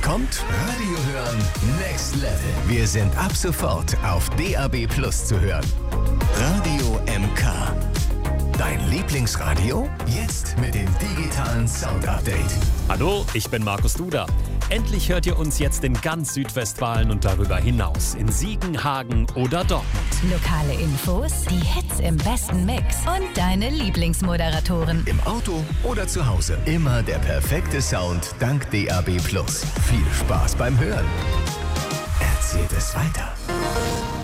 kommt Radio hören Next Level. Wir sind ab sofort auf DAB+ zu hören. Radio MK. Dein Lieblingsradio? Jetzt mit dem digitalen Sound-Update. Hallo, ich bin Markus Duda. Endlich hört ihr uns jetzt in ganz Südwestfalen und darüber hinaus. In Siegen, Hagen oder Dortmund. Lokale Infos, die Hits im besten Mix und deine Lieblingsmoderatoren. Im Auto oder zu Hause. Immer der perfekte Sound dank DAB+. Viel Spaß beim Hören. Erzählt es weiter.